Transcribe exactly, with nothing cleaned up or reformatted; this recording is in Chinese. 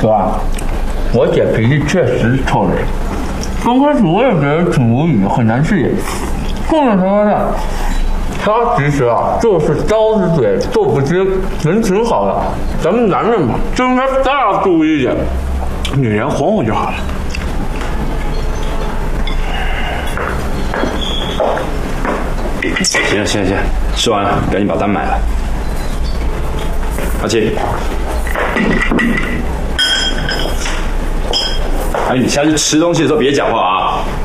是吧？我姐脾气确实臭人。刚开始我也觉得挺无语，很难适应。后面才发现，她其实啊就是刀子嘴豆腐心，人挺好的。咱们男人嘛，就应该大度一点，女人哄哄就好了。 行了行了行了，吃完了，赶紧把单买了。阿七，哎，你下次吃东西的时候别讲话啊！